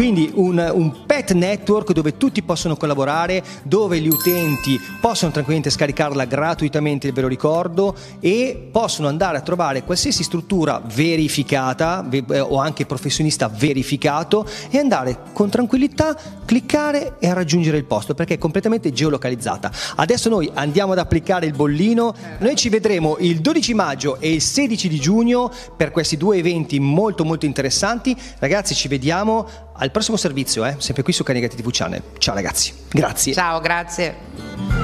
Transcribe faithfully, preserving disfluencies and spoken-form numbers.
Quindi un, un pet network dove tutti possono collaborare, dove gli utenti possono tranquillamente scaricarla gratuitamente, ve lo ricordo, e possono andare a trovare qualsiasi struttura verificata o anche professionista verificato e andare con tranquillità, cliccare e a raggiungere il posto, perché è completamente geolocalizzata. Adesso noi andiamo ad applicare il bollino, noi ci vedremo il dodici maggio e il sedici di giugno per questi due eventi molto molto interessanti. Ragazzi, ci vediamo al prossimo servizio, eh? Sempre qui su Cani Gatti tivù Channel. Ciao ragazzi, grazie. Ciao, grazie.